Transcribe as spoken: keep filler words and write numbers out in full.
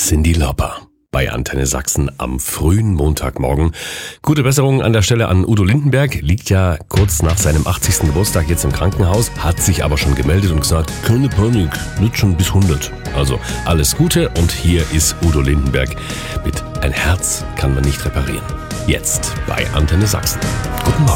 Cyndi Lauper bei Antenne Sachsen am frühen Montagmorgen. Gute Besserung an der Stelle an Udo Lindenberg. Liegt ja kurz nach seinem achtzigsten Geburtstag jetzt im Krankenhaus, hat sich aber schon gemeldet und gesagt, keine Panik, wird schon bis hundert. Also alles Gute und hier ist Udo Lindenberg mit Ein Herz kann man nicht reparieren. Jetzt bei Antenne Sachsen. Guten Morgen.